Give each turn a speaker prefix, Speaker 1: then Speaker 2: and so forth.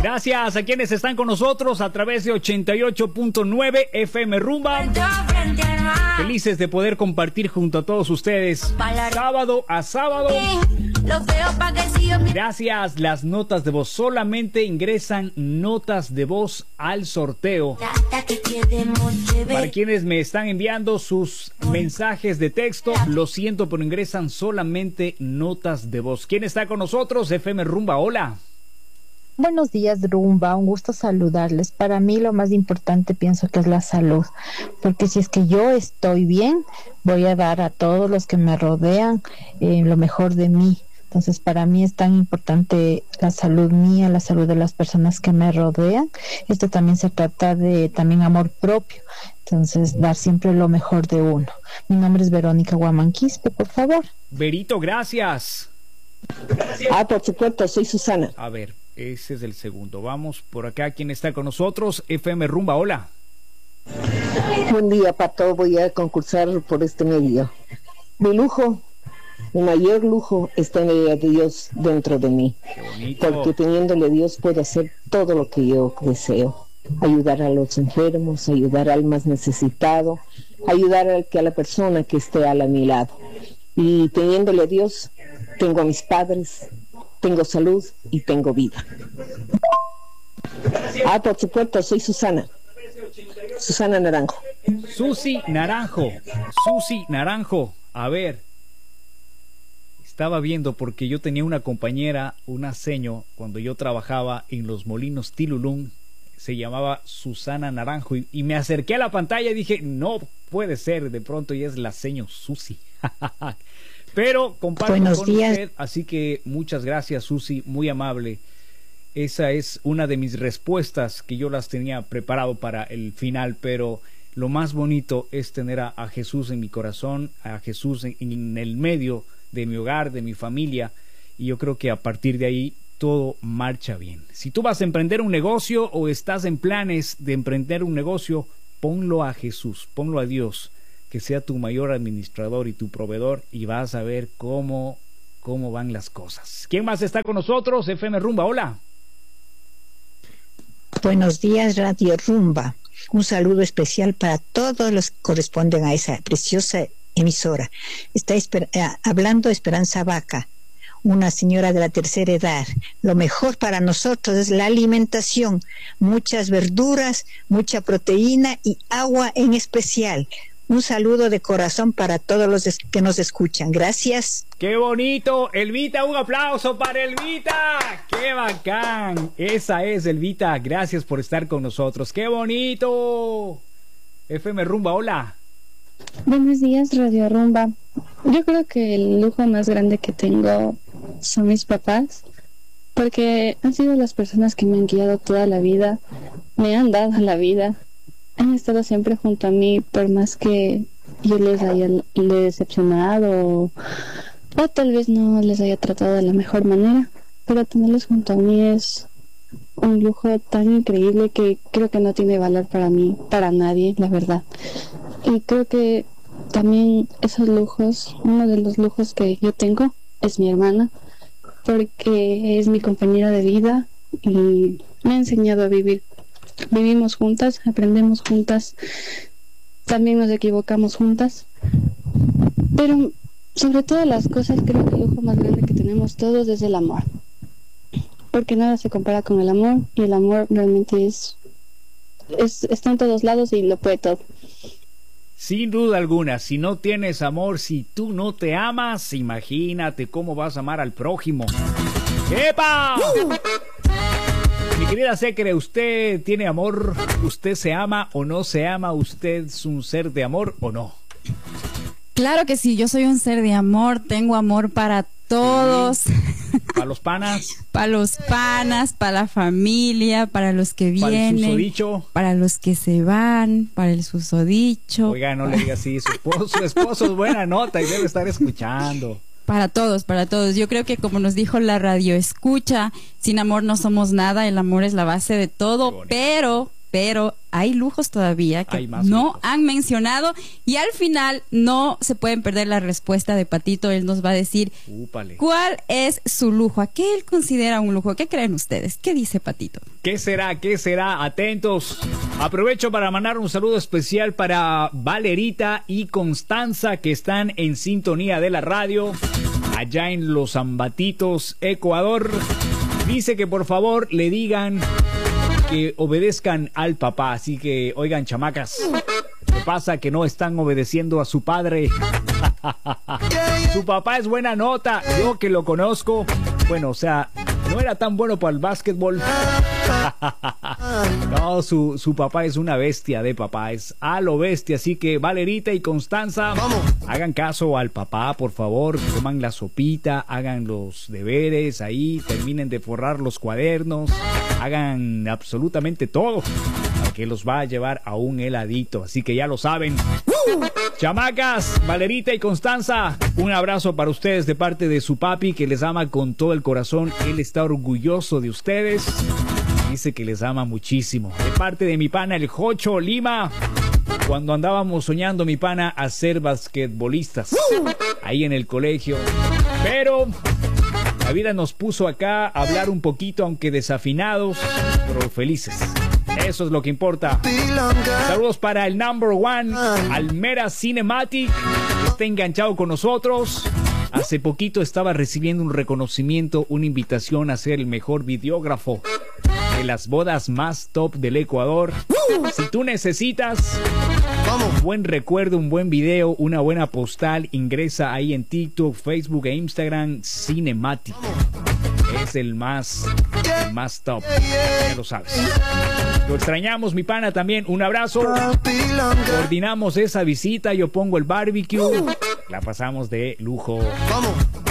Speaker 1: Gracias a quienes están con nosotros a través de 88.9 FM Rumba. Felices de poder compartir junto a todos ustedes sábado a sábado. Gracias. Las notas de voz, solamente ingresan notas de voz al sorteo. Para quienes me están enviando sus mensajes de texto, lo siento, pero ingresan solamente notas de voz. ¿Quién está con nosotros? FM Rumba, hola.
Speaker 2: Buenos días, Rumba, un gusto saludarles. Para mí lo más importante pienso que es la salud, porque si es que yo estoy bien, voy a dar a todos los que me rodean lo mejor de mí. Entonces, para mí es tan importante la salud mía, la salud de las personas que me rodean. Esto también se trata de también amor propio. Entonces, dar siempre lo mejor de uno. Mi nombre es Verónica Guamanquispe, por favor.
Speaker 1: Berito, gracias.
Speaker 3: Por supuesto, soy Susana.
Speaker 1: A ver, ese es el segundo. Vamos por acá. ¿Quién está con nosotros? FM Rumba, hola.
Speaker 3: Buen día, Pato. Voy a concursar por este medio. Mi lujo, mi mayor lujo es tener a Dios dentro de mí.
Speaker 1: Qué bonito.
Speaker 3: Porque teniéndole a Dios puedo hacer todo lo que yo deseo. Ayudar a los enfermos, ayudar al más necesitado, ayudar a la persona que esté a mi lado. Y teniéndole a Dios, tengo a mis padres, tengo salud y tengo vida. Por supuesto, soy Susana. Susana Naranjo.
Speaker 1: Susi Naranjo. Susi Naranjo. A ver. Estaba viendo porque yo tenía una compañera, una seño, cuando yo trabajaba en los molinos Tilulún, se llamaba Susana Naranjo y me acerqué a la pantalla y dije, no puede ser, de pronto ya es la seño Susi. Pero comparto
Speaker 2: Buenos
Speaker 1: con
Speaker 2: días.
Speaker 1: usted, así que muchas gracias, Susi, muy amable. Esa es una de mis respuestas que yo las tenía preparado para el final, pero lo más bonito es tener a Jesús en mi corazón, a Jesús en el medio de mi hogar, de mi familia, y yo creo que a partir de ahí todo marcha bien. Si tú vas a emprender un negocio o estás en planes de emprender un negocio, ponlo a Jesús, ponlo a Dios, que sea tu mayor administrador y tu proveedor, y vas a ver cómo van las cosas. ¿Quién más está con nosotros? FM Rumba, hola.
Speaker 4: Buenos días, Radio Rumba. Un saludo especial para todos los que corresponden a esa preciosa emisora. Está hablando Esperanza Vaca, una señora de la tercera edad. Lo mejor para nosotros es la alimentación, muchas verduras, mucha proteína y agua en especial. Un saludo de corazón para todos los que nos escuchan. Gracias.
Speaker 1: ¡Qué bonito! Elvita, un aplauso para Elvita. ¡Qué bacán! Esa es Elvita. Gracias por estar con nosotros. ¡Qué bonito! FM Rumba, hola.
Speaker 5: Buenos días, Radio Rumba. Yo creo que el lujo más grande que tengo son mis papás, porque han sido las personas que me han guiado toda la vida, me han dado la vida, han estado siempre junto a mí, por más que yo les haya decepcionado o tal vez no les haya tratado de la mejor manera, pero tenerlos junto a mí es un lujo tan increíble que creo que no tiene valor para mí, para nadie, la verdad. Y creo que también esos lujos, uno de los lujos que yo tengo es mi hermana, porque es mi compañera de vida y me ha enseñado a vivir. Vivimos juntas, aprendemos juntas, también nos equivocamos juntas, pero sobre todas las cosas creo que el lujo más grande que tenemos todos es el amor, porque nada se compara con el amor, y el amor realmente está en todos lados y lo puede todo.
Speaker 1: Sin duda alguna, si no tienes amor, si tú no te amas, imagínate cómo vas a amar al prójimo. ¡Epa! Mi querida Secre, ¿usted tiene amor? ¿Usted se ama o no se ama? ¿Usted es un ser de amor o no?
Speaker 6: Claro que sí, yo soy un ser de amor, tengo amor para todos.
Speaker 1: ¿Para los panas?
Speaker 6: Para los panas, para la familia, para los que vienen.
Speaker 1: ¿Para el susodicho?
Speaker 6: Para los que se van, para el susodicho.
Speaker 1: Oiga, no le diga así, su esposo es buena nota y debe estar escuchando.
Speaker 6: Para todos, para todos. Yo creo que como nos dijo la radio escucha, sin amor no somos nada, el amor es la base de todo, pero hay lujos todavía que no
Speaker 1: lujos
Speaker 6: han mencionado, y al final no se pueden perder la respuesta de Patito. Él nos va a decir cuál es su lujo, a qué él considera un lujo. ¿Qué creen ustedes? ¿Qué dice Patito?
Speaker 1: ¿Qué será? ¿Qué será? Atentos. Aprovecho para mandar un saludo especial para Valerita y Constanza, que están en sintonía de la radio allá en Los Ambatitos, Ecuador. Dice que por favor le digan que obedezcan al papá. Así que, oigan, chamacas, ¿qué pasa? Que no están obedeciendo a su padre. Su papá es buena nota. Yo que lo conozco, bueno, o sea, no era tan bueno para el básquetbol. No, su papá es una bestia de papá, es a lo bestia. Así que Valerita y Constanza, hagan caso al papá, por favor. Coman la sopita, hagan los deberes ahí, terminen de forrar los cuadernos, hagan absolutamente todo, que los va a llevar a un heladito. Así que ya lo saben. Chamacas, Valerita y Constanza, un abrazo para ustedes de parte de su papi, que les ama con todo el corazón. Él está orgulloso de ustedes. Dice que les ama muchísimo. De parte de mi pana, el Jocho Lima, cuando andábamos soñando, mi pana, a ser basquetbolistas ahí en el colegio. Pero la vida nos puso acá a hablar un poquito, aunque desafinados, pero felices. Eso es lo que importa. Saludos para el number one, Almera Cinematic, que está enganchado con nosotros. Hace poquito estaba recibiendo un reconocimiento, una invitación a ser el mejor videógrafo de las bodas más top del Ecuador. Si tú necesitas un buen recuerdo, un buen video, una buena postal, ingresa ahí en TikTok, Facebook e Instagram. Cinematic es el más top, ya lo sabes. Lo extrañamos, mi pana, también. Un abrazo. Coordinamos esa visita, yo pongo el barbecue, la pasamos de lujo.